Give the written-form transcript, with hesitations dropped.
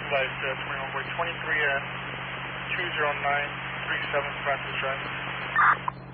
Flight 21 Boy 23 at 20937 Francis Drive.